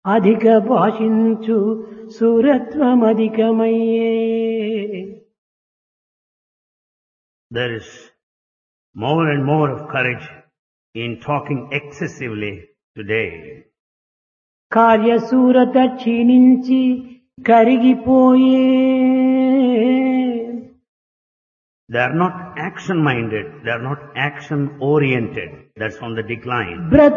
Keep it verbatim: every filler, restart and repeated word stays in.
అధిక భాషించు సురత్వమధికమయ్యే. There is more and more of courage in talking excessively today. కార్యశూరత క్షీణించి కరిగిపోయే. They are not action minded, they are not action oriented. That's on the decline. బ్రతుకు